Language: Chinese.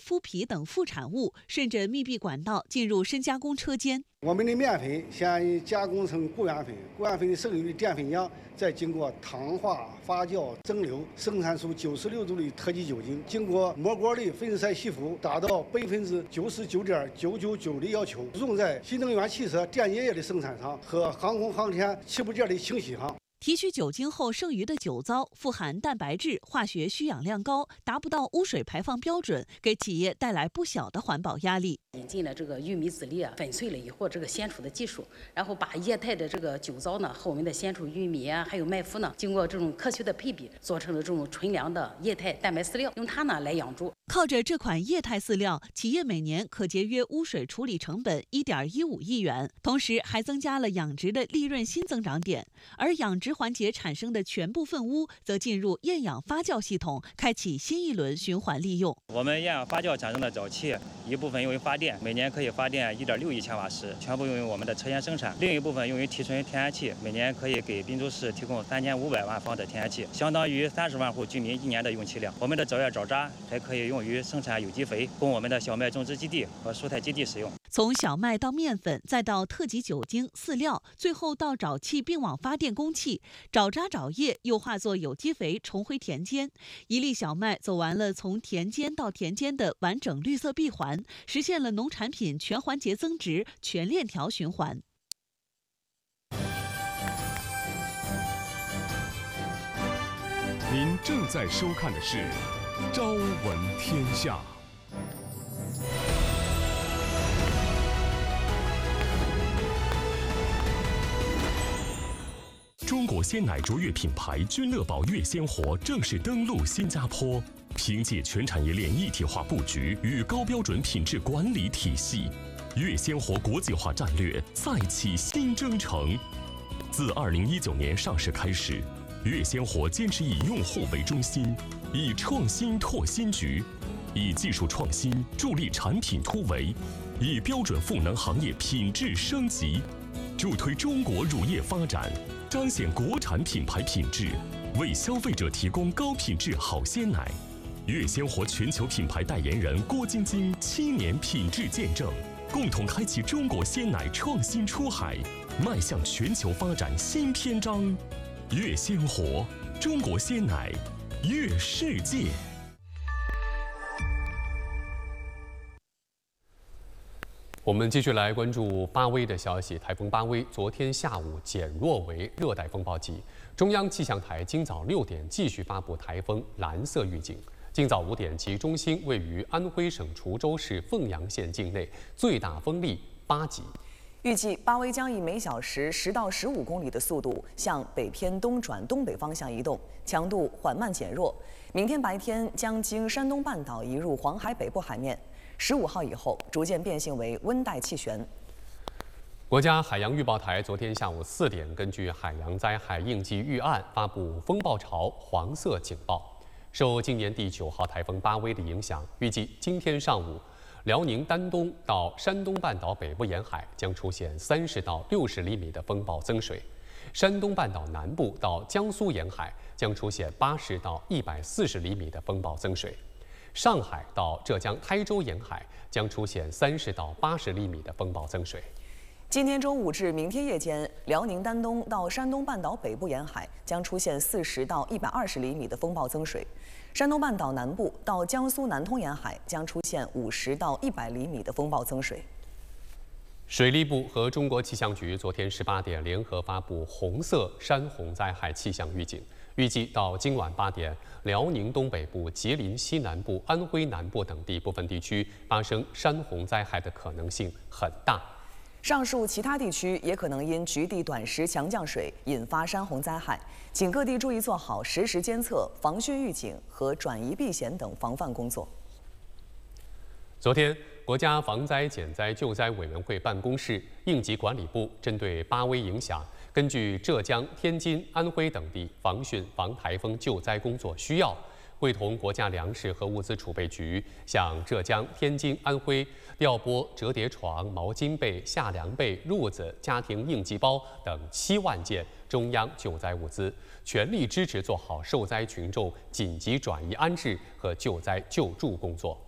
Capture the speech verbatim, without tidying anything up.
麸皮等副产物顺着密闭管道进入深加工车间。 我们的面粉先加工成固原粉，固原粉的剩余的淀粉浆再经过糖化、发酵、蒸馏，生产出九十六度的特级酒精，经过磨锅里粉筛析服，达到百分之九十九点九九九的要求，用在新能源汽车电解液的生产上和航空航天起步件的清洗上。 提取酒精后剩余的酒糟富含蛋白质，化学需氧量高，达不到污水排放标准，给企业带来不小的环保压力。 引进了这个玉米籽粒啊，粉碎了以后这个鲜储的技术，然后把液态的这个酒糟呢和我们的鲜储玉米啊，还有麦麸呢，经过这种科学的配比，做成了这种纯良的液态蛋白饲料，用它呢来养猪。 靠着这款液态饲料，企业每年可节约污水处理成本一点一五亿元，同时还增加了养殖的利润新增长点。而养殖环节产生的全部粪污，则进入厌氧发酵系统，开启新一轮循环利用。 我们厌氧发酵产生的沼气，一部分用于发电，每年可以发电一点六亿千瓦时，全部用于我们的车间生产；另一部分用于提纯天然气，每年可以给滨州市提供三千五百万方的天然气，相当于三十万户居民一年的用气量。我们的沼液沼渣还可以用于生产有机肥，供我们的小麦种植基地和蔬菜基地使用。 从小麦到面粉，再到特级酒精、饲料，最后到沼气并网发电供气，沼渣沼液又化作有机肥重回田间。一粒小麦走完了从田间到田间的完整绿色闭环，实现了农产品全环节增值、全链条循环。 您正在收看的是《朝闻天下》。中国鲜奶卓越品牌君乐宝悦鲜活正式登陆新加坡，凭借全产业链一体化布局与高标准品质管理体系，悦鲜活国际化战略再起新征程。自二零一九年上市开始，悦鲜活坚持以用户为中心，以创新拓新局，以技术创新助力产品突围，以标准赋能行业品质升级，助推中国乳业发展，彰显国产品牌品质，为消费者提供高品质好鲜奶。悦鲜活全球品牌代言人郭晶晶七年品质见证，共同开启中国鲜奶创新出海，迈向全球发展新篇章。悦鲜活，中国鲜奶，悦世界。我们继续来关注巴威的消息。台风巴威昨天下午减弱为热带风暴级，中央气象台今早六点继续发布台风蓝色预警。今早五点，其中心位于安徽省滁州市凤阳县境内，最大风力八级。 预计巴威将以每小时十到十五公里的速度向北偏东转东北方向移动，强度缓慢减弱。明天白天将经山东半岛移入黄海北部海面。十五号以后，逐渐变性为温带气旋。 国家海洋预报台昨天下午四点，根据海洋灾害应急预案发布风暴潮黄色警报。受今年第九号台风巴威的影响，预计今天上午，辽宁丹东到山东半岛北部沿海将出现三十到六十厘米的风暴增水；山东半岛南部到江苏沿海将出现八十到一百四十厘米的风暴增水。上海到浙江台州沿海将出现三十到八十厘米的风暴增水。 今天中午至明天夜间，辽宁丹东到山东半岛北部沿海将出现四十到一百二十厘米的风暴增水；山东半岛南部到江苏南通沿海将出现五十到一百厘米的风暴增水。 水利部和中国气象局昨天十八点联合发布红色山洪灾害气象预警。预计到今晚八点，辽宁东北部、吉林西南部、安徽南部等地部分地区发生山洪灾害的可能性很大。 上述其他地区也可能因局地短时强降水引发山洪灾害，请各地注意做好实时监测、防汛预警和转移避险等防范工作。 昨天，国家防灾减灾救灾委员会办公室、应急管理部针对巴威影响，根据浙江、天津、安徽等地防汛防台风救灾工作需要，会同国家粮食和物资储备局向浙江、天津、安徽调拨折叠床、毛巾被、夏凉被、褥子、家庭应急包等七万件中央救灾物资，全力支持做好受灾群众紧急转移安置和救灾救助工作。